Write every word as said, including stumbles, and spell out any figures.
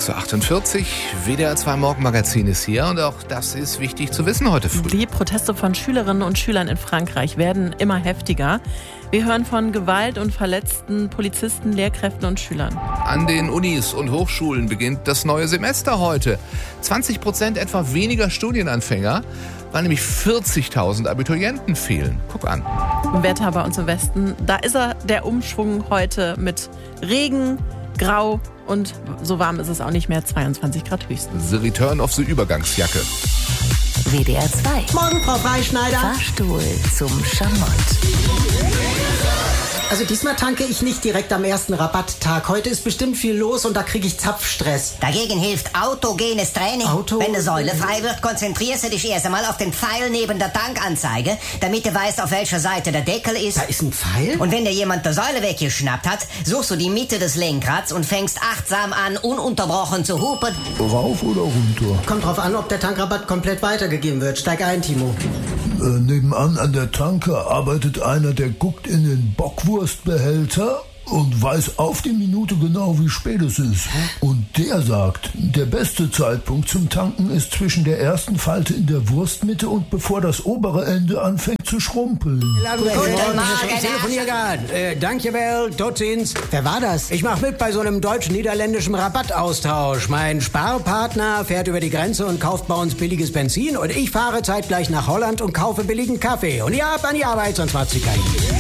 sechs Uhr achtundvierzig, W D R zwei Morgenmagazin ist hier und auch das ist wichtig zu wissen heute früh. Die Proteste von Schülerinnen und Schülern in Frankreich werden immer heftiger. Wir hören von Gewalt und verletzten Polizisten, Lehrkräften und Schülern. An den Unis und Hochschulen beginnt das neue Semester heute. zwanzig Prozent etwa weniger Studienanfänger, weil nämlich vierzigtausend Abiturienten fehlen. Guck an. Wetter bei uns im Westen, da ist er, der Umschwung heute mit Regen, Grau und so warm ist es auch nicht mehr, zweiundzwanzig Grad höchstens. The Return of the Übergangsjacke. W D R zwei. Morgen, Frau Freischneider. Fahrstuhl zum Schamott. Also diesmal tanke ich nicht direkt am ersten Rabatttag. Heute ist bestimmt viel los und da kriege ich Zapfstress. Dagegen hilft autogenes Training. Auto- Wenn eine Säule frei wird, konzentrierst du dich erst einmal auf den Pfeil neben der Tankanzeige, damit du weißt, auf welcher Seite der Deckel ist. Da ist ein Pfeil? Und wenn dir jemand die Säule weggeschnappt hat, suchst du die Mitte des Lenkrads und fängst achtsam an, ununterbrochen zu hupen. Rauf oder runter? Kommt drauf an, ob der Tankrabatt komplett weitergegeben wird. Steig ein, Timo. Äh, nebenan an der Tanke arbeitet einer, der guckt in den Bockwurstbehälter und weiß auf die Minute genau, wie spät es ist. Hä? Und der sagt, der beste Zeitpunkt zum Tanken ist zwischen der ersten Falte in der Wurstmitte und bevor das obere Ende anfängt zu schrumpeln. Guten Morgen, Ich telefoniere gerade. Äh, danke, Bell. Dort sind's. Wer war das? Ich mache mit bei so einem deutsch-niederländischen Rabattaustausch. Mein Sparpartner fährt über die Grenze und kauft bei uns billiges Benzin und ich fahre zeitgleich nach Holland und kaufe billigen Kaffee. Und ihr habt an die Arbeit, sonst macht's die K I.